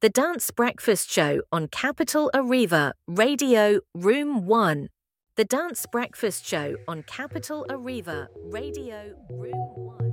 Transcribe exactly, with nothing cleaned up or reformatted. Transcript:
The Dance Breakfast Show on Capital Arriva, Radio Room one. The Dance Breakfast Show on Capital Arriva, Radio Room one.